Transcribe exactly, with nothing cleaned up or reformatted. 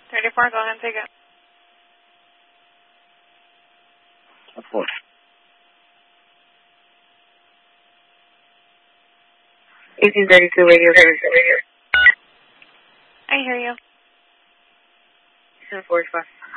thirty-four, go ahead and take it. Of course. eighteen thirty-two radio service over here. I hear you. seven four five.